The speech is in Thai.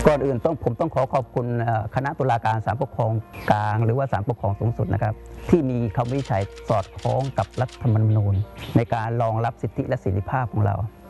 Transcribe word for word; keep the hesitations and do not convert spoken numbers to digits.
ก่อนอื่นต้องผมต้องขอขอบคุณคณะตุลาการศาลปกครองกลางหรือว่าศาลปกครองสูงสุดนะครับที่มีคำวินิจฉัยสอดคล้องกับรัฐธรรมนูญในการรองรับสิทธิและเสรีภาพของเรา